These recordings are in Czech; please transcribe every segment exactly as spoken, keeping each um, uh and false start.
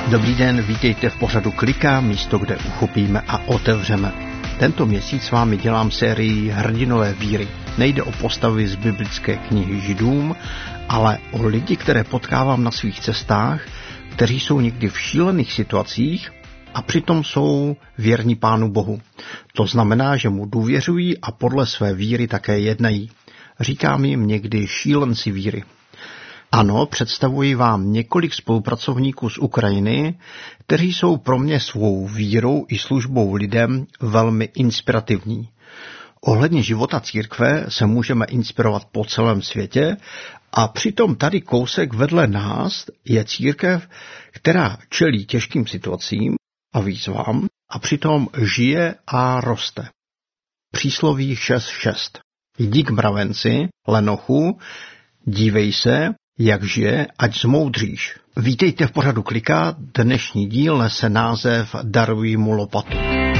Dobrý den, vítejte v pořadu Klika, místo, kde uchopíme a otevřeme. Tento měsíc s vámi dělám sérii Hrdinové víry. Nejde o postavy z biblické knihy Židům, ale o lidi, které potkávám na svých cestách, kteří jsou někdy v šílených situacích a přitom jsou věrní Pánu Bohu. To znamená, že mu důvěřují a podle své víry také jednají. Říkám jim někdy šílenci víry. Ano, představuji vám několik spolupracovníků z Ukrajiny, kteří jsou pro mě svou vírou i službou lidem velmi inspirativní. Ohledně života církve se můžeme inspirovat po celém světě a přitom tady kousek vedle nás je církev, která čelí těžkým situacím a výzvám a přitom žije a roste. Přísloví šest šest. Jdi k mravenci, lenochu, dívej se, jak žije, ať zmoudříš. Vítejte v pořadu Klika, dnešní díl nese název Daruj mu lopatu.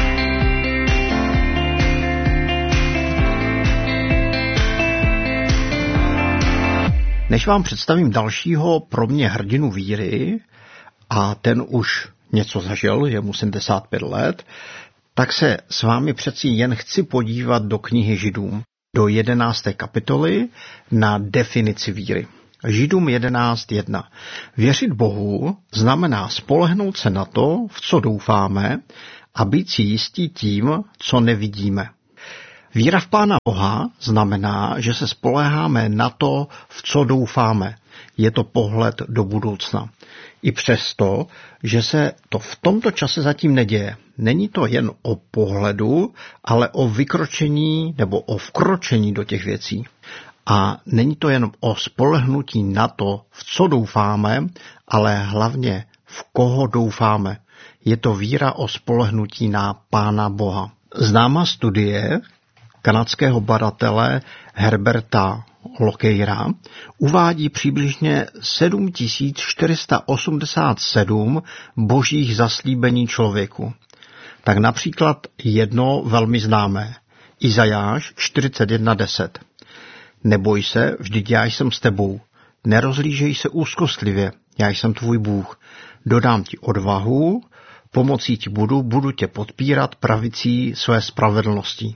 Než vám představím dalšího pro mě hrdinu víry, a ten už něco zažil, je mu sedmdesát pět let, tak se s vámi přeci jen chci podívat do knihy Židům, do jedenácté kapitoly na definici víry. Židům jedenáct jedna. Věřit Bohu znamená spolehnout se na to, v co doufáme, a být si jistí tím, co nevidíme. Víra v Pána Boha znamená, že se spoléháme na to, v co doufáme. Je to pohled do budoucna. I přesto, že se to v tomto čase zatím neděje. Není to jen o pohledu, ale o vykročení nebo o vkročení do těch věcí. A není to jen o spolehnutí na to, v co doufáme, ale hlavně v koho doufáme. Je to víra o spolehnutí na Pána Boha. Známá studie kanadského badatele Herberta Lockeyera uvádí přibližně sedm tisíc čtyři sta osmdesát sedm božích zaslíbení člověku. Tak například jedno velmi známé. Izajáš čtyřicet jedna deset. Neboj se, vždyť já jsem s tebou. Nerozlížej se úzkostlivě, já jsem tvůj Bůh. Dodám ti odvahu, pomocí ti budu, budu tě podpírat pravicí své spravedlnosti.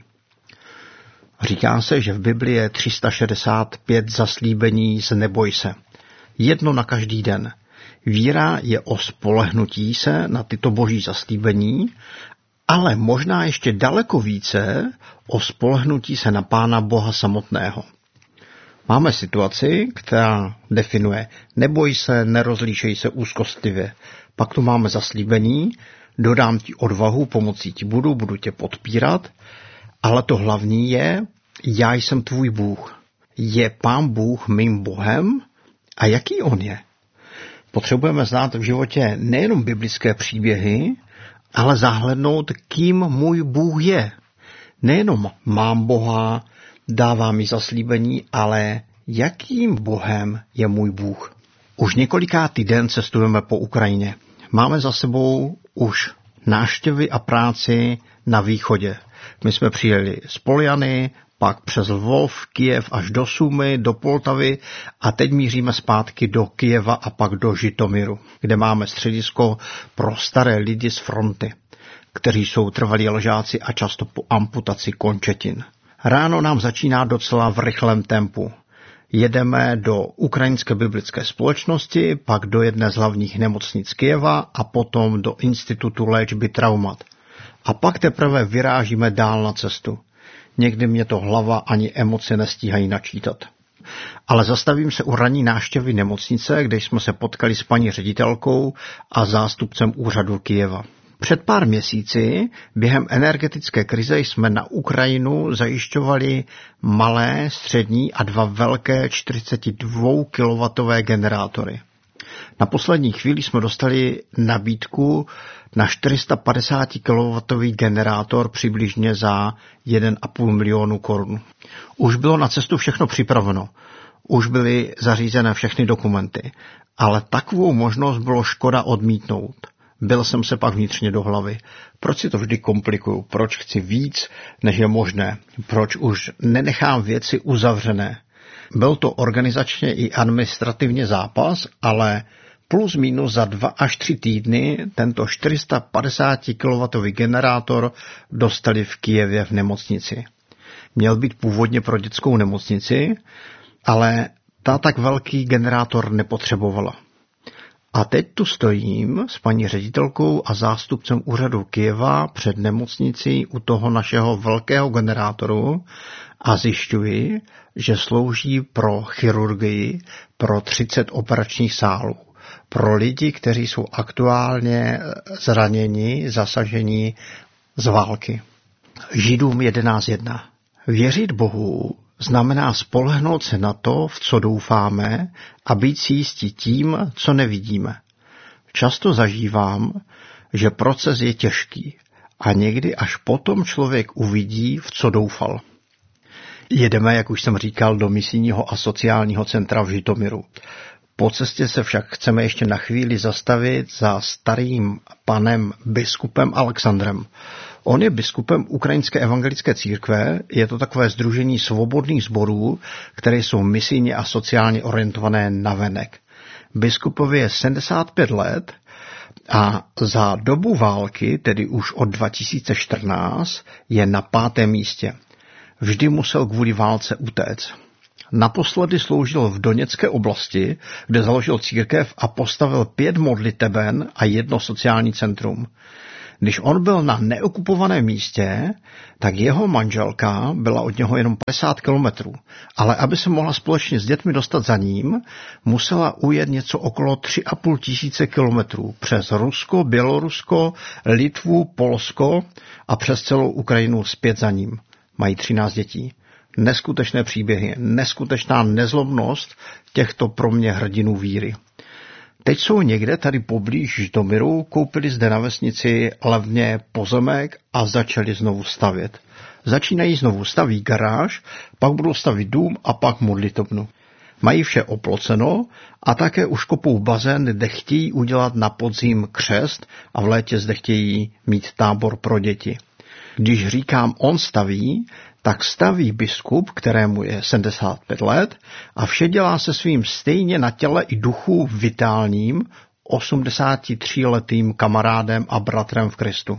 Říká se, že v Biblii je tři sta šedesát pět zaslíbení z neboj se. Jedno na každý den. Víra je o spolehnutí se na tyto boží zaslíbení, ale možná ještě daleko více o spolehnutí se na Pána Boha samotného. Máme situaci, která definuje neboj se, nerozlíšej se úzkostlivě. Pak tu máme zaslíbení, dodám ti odvahu, pomocí ti budu, budu tě podpírat, ale to hlavní je, já jsem tvůj Bůh. Je Pán Bůh mým Bohem? A jaký on je? Potřebujeme znát v životě nejenom biblické příběhy, ale zahlednout, kým můj Bůh je. Nejenom mám Boha, dává mi zaslíbení, ale jakým Bohem je můj Bůh. Už několikátý den cestujeme po Ukrajině. Máme za sebou už návštěvy a práci na východě. My jsme přijeli z Poljany, pak přes Lvov, Kyjev až do Sumy, do Poltavy a teď míříme zpátky do Kyjeva a pak do Žitomiru, kde máme středisko pro staré lidi z fronty, kteří jsou trvalí ležáci a často po amputaci končetin. Ráno nám začíná docela v rychlém tempu. Jedeme do Ukrajinské biblické společnosti, pak do jedné z hlavních nemocnic Kyjeva a potom do Institutu léčby traumat. A pak teprve vyrážíme dál na cestu. Někdy mě to hlava ani emoce nestíhají načítat. Ale zastavím se u ranní návštěvy nemocnice, kde jsme se potkali s paní ředitelkou a zástupcem úřadu Kyjeva. Před pár měsíci během energetické krize jsme na Ukrajinu zajišťovali malé, střední a dva velké čtyřicetidvoukilowattové generátory. Na poslední chvíli jsme dostali nabídku na čtyři sta padesát kilowattový generátor přibližně za jeden a půl milionu korun. Už bylo na cestu všechno připraveno. Už byly zařízené všechny dokumenty. Ale takovou možnost bylo škoda odmítnout. Byl jsem se pak vnitřně do hlavy. Proč si to vždy komplikuju? Proč chci víc, než je možné? Proč už nenechám věci uzavřené? Byl to organizačně i administrativně zápas, ale plus minus za dva až tři týdny tento čtyři sta padesát kilowattů generátor dostali v Kyjevě v nemocnici. Měl být původně pro dětskou nemocnici, ale ta tak velký generátor nepotřebovala. A teď tu stojím s paní ředitelkou a zástupcem úřadu Kyjeva před nemocnicí u toho našeho velkého generátoru a zjišťuji, že slouží pro chirurgii pro třicet operačních sálů. Pro lidi, kteří jsou aktuálně zraněni, zasaženi z války. Židům jedenáct jedna. Věřit Bohu znamená spolehnout se na to, v co doufáme, a být si jistí tím, co nevidíme. Často zažívám, že proces je těžký a někdy až potom člověk uvidí, v co doufal. Jedeme, jak už jsem říkal, do misijního a sociálního centra v Žitomiru. Po cestě se však chceme ještě na chvíli zastavit za starým panem biskupem Alexandrem. On je biskupem Ukrajinské evangelické církve, je to takové sdružení svobodných sborů, které jsou misijně a sociálně orientované navenek. Biskupovi je sedmdesát pět let a za dobu války, tedy už od dva tisíce čtrnáct, je na pátém místě. Vždy musel kvůli válce utéct. Naposledy sloužil v Doněcké oblasti, kde založil církev a postavil pět modliteben a jedno sociální centrum. Když on byl na neokupovaném místě, tak jeho manželka byla od něho jenom padesát kilometrů, ale aby se mohla společně s dětmi dostat za ním, musela ujet něco okolo tři a půl tisíce kilometrů přes Rusko, Bělorusko, Litvu, Polsko a přes celou Ukrajinu zpět za ním. Mají třináct dětí. Neskutečné příběhy, neskutečná nezlobnost těchto pro mě hrdinů víry. Teď jsou někde tady poblíž Žitomiru, koupili zde na vesnici levně pozemek a začali znovu stavět. Začínají znovu, staví garáž, pak budou stavit dům a pak modlitebnu. Mají vše oploceno a také už kopou bazén, kde chtějí udělat na podzim křest a v létě zde chtějí mít tábor pro děti. Když říkám on staví, tak staví biskup, kterému je sedmdesát pět let a vše dělá se svým stejně na těle i duchu vitálním osmdesátitříletým kamarádem a bratrem v Kristu.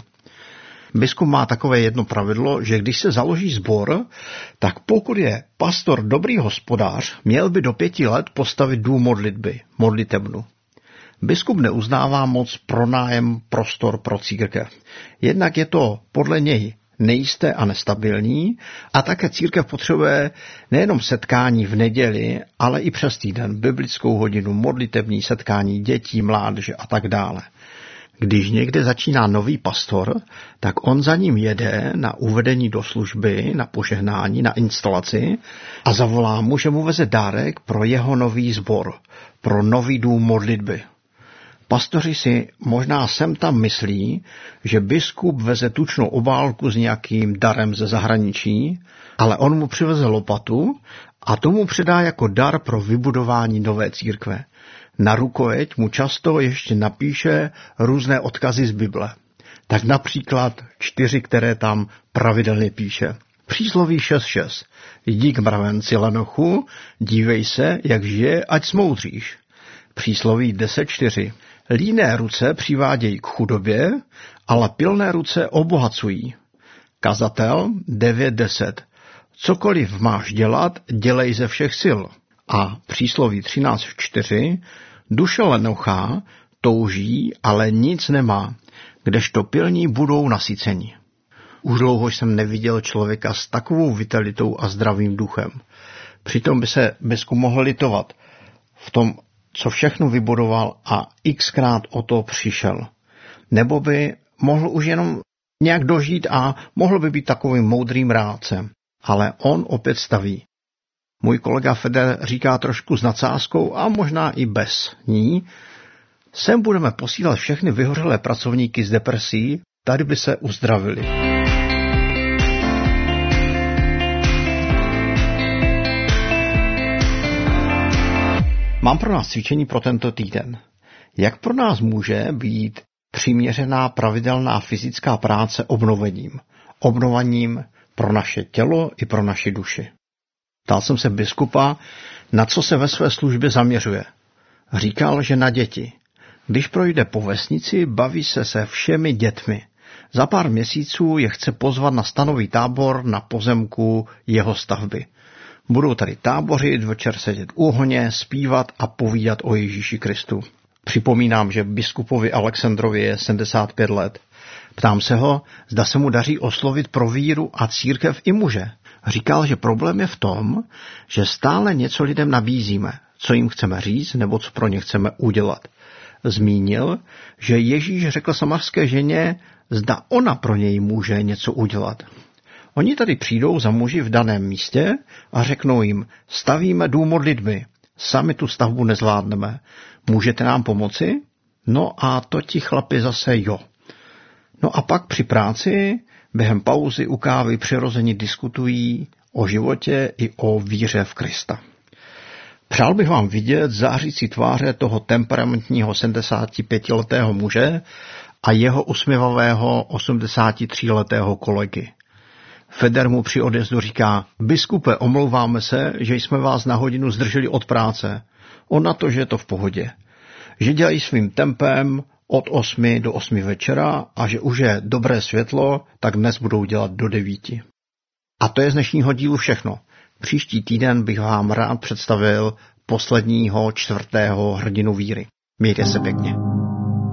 Biskup má takové jedno pravidlo, že když se založí sbor, tak pokud je pastor dobrý hospodář, měl by do pěti let postavit dům modlitby, modlitebnu. Biskup neuznává moc pronájem prostor pro církev. Jednak je to podle něj nejisté a nestabilní a také církev potřebuje nejenom setkání v neděli, ale i přes týden, biblickou hodinu, modlitební setkání dětí, mládeže a tak dále. Když někde začíná nový pastor, tak on za ním jede na uvedení do služby, na požehnání, na instalaci a zavolá mu, že mu veze dárek pro jeho nový sbor, pro nový dům modlitby. Pastoři si možná sem tam myslí, že biskup veze tučnou obálku s nějakým darem ze zahraničí, ale on mu přiveze lopatu a tomu předá jako dar pro vybudování nové církve. Na rukojeť mu často ještě napíše různé odkazy z Bible. Tak například čtyři, které tam pravidelně píše. Přísloví šest šest. Jdi k mravenci lenochu, dívej se, jak žije, ať smoudříš. Přísloví deset čtyři. Líné ruce přivádějí k chudobě, ale pilné ruce obohacují. Kazatel devět deset. Cokoliv máš dělat, dělej ze všech sil. A přísloví třináct čtyři. Duše lenochá touží, ale nic nemá, kdežto pilní budou nasyceni. Už dlouho jsem neviděl člověka s takovou vitalitou a zdravým duchem. Přitom by se biskup mohl litovat v tom, co všechno vybudoval a xkrát o to přišel. Nebo by mohl už jenom nějak dožít a mohl by být takovým moudrým rádcem. Ale on opět staví. Můj kolega Feder říká trošku s nadsázkou a možná i bez ní. Sem budeme posílat všechny vyhořelé pracovníky z depresí, tady by se uzdravili. Mám pro nás cvičení pro tento týden. Jak pro nás může být přiměřená pravidelná fyzická práce obnovením? Obnovením pro naše tělo i pro naši duši. Ptal jsem se biskupa, na co se ve své službě zaměřuje. Říkal, že na děti. Když projde po vesnici, baví se se všemi dětmi. Za pár měsíců je chce pozvat na stanový tábor na pozemku jeho stavby. Budou tady tábořit, večer sedět u ohně, zpívat a povídat o Ježíši Kristu. Připomínám, že biskupovi Alexandrovi je sedmdesát pět let. Ptám se ho, zda se mu daří oslovit pro víru a církev i muže. Říkal, že problém je v tom, že stále něco lidem nabízíme, co jim chceme říct nebo co pro ně chceme udělat. Zmínil, že Ježíš řekl samařské ženě, zda ona pro něj může něco udělat. Oni tady přijdou za muži v daném místě a řeknou jim, stavíme dům modlitby, sami tu stavbu nezvládneme, můžete nám pomoci? No a to ti chlapi zase jo. No a pak při práci, během pauzy u kávy přirození diskutují o životě i o víře v Krista. Přál bych vám vidět zářící tváře toho temperamentního sedmdesátipětiletého muže a jeho usměvavého osmdesátitříletého kolegy. Feder mu při odjezdu říká, biskupe, omlouváme se, že jsme vás na hodinu zdrželi od práce. On na to, že je to v pohodě. Že dělají svým tempem od osmi do osmi večera a že už je dobré světlo, tak dnes budou dělat do devíti. A to je z dnešního dílu všechno. Příští týden bych vám rád představil posledního čtvrtého hrdinu víry. Mějte se pěkně.